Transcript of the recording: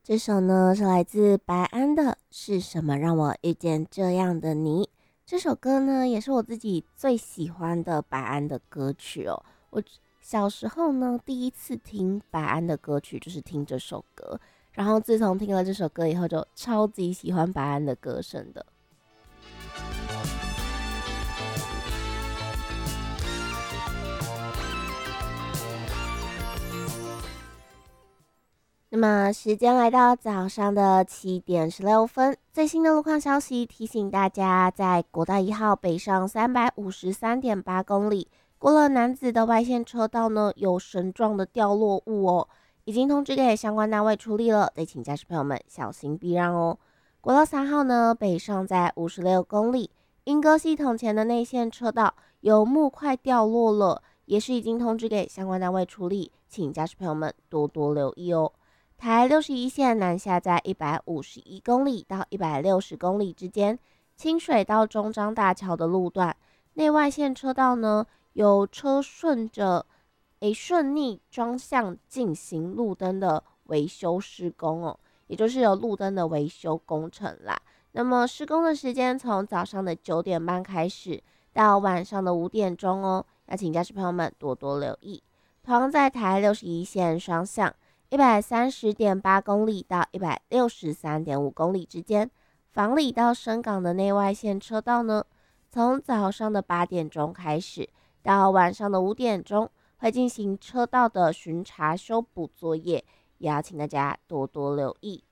这首呢是来自白安的《是什么让我遇见这样的你》。这首歌呢也是我自己最喜欢的白安的歌曲哦。我小时候呢第一次听白安的歌曲就是听这首歌，然后自从听了这首歌以后就超级喜欢白安的歌声的。那么时间来到早上的7:16，最新的路况消息提醒大家，在国道1号北上353.8公里，过了楠梓的外线车道呢，有绳状的掉落物哦，已经通知给相关单位处理了，得请驾驶朋友们小心避让哦。国道3号呢，北上在56公里，莺歌系统前的内线车道有木块掉落了，也是已经通知给相关单位处理，请驾驶朋友们多多留意哦。台61线南下在151公里到160公里之间，清水到中彰大桥的路段，内外线车道呢有车顺逆双向进行路灯的维修施工哦，也就是有路灯的维修工程啦。那么施工的时间从早上的9点半开始到晚上的5点钟哦，要请驾驶朋友们多多留意。同样在台61线双向。130.8公里到163.5公里之间，房里到深港的内外线车道呢，从早上的8点钟开始到晚上的5点钟，会进行车道的巡查修补作业，也要请大家多多留意。